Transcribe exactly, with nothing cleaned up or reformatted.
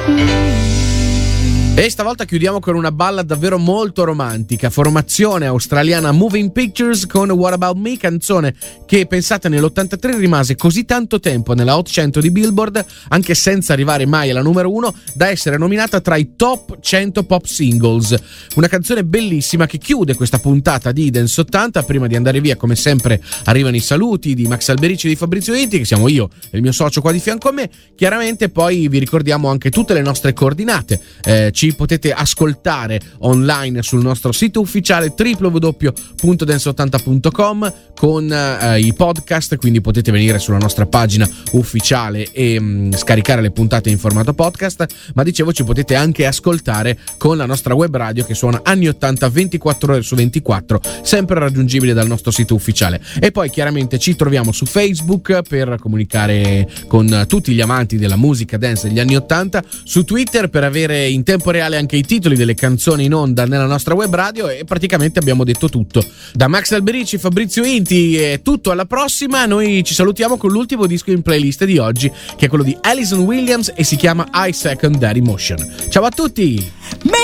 E stavolta chiudiamo con una ballad davvero molto romantica, formazione australiana Moving Pictures con What About Me, canzone che pensate nell'ottantatré rimase così tanto tempo nella Hot cento di Billboard, anche senza arrivare mai alla numero uno, da essere nominata tra i top cento pop singles. Una canzone bellissima che chiude questa puntata di Dance ottanta. Prima di andare via, come sempre, arrivano i saluti di Max Alberici e di Fabrizio Inti, che siamo io e il mio socio qua di fianco a me. Chiaramente poi vi ricordiamo anche tutte le nostre coordinate. Eh, ci potete ascoltare online sul nostro sito ufficiale w w w punto dance ottanta punto com con eh, i podcast, quindi potete venire sulla nostra pagina ufficiale e mh, scaricare le puntate in formato podcast, ma dicevo ci potete anche ascoltare con la nostra web radio che suona anni ottanta ventiquattro ore su ventiquattro, sempre raggiungibile dal nostro sito ufficiale. E poi chiaramente ci troviamo su Facebook per comunicare con tutti gli amanti della musica dance degli anni ottanta, su Twitter per avere in tempo reale anche i titoli delle canzoni in onda nella nostra web radio, e praticamente abbiamo detto tutto. Da Max Alberici, Fabrizio Inti è tutto, alla prossima. Noi ci salutiamo con l'ultimo disco in playlist di oggi, che è quello di Alison Williams e si chiama I Second That Emotion. Ciao a tutti!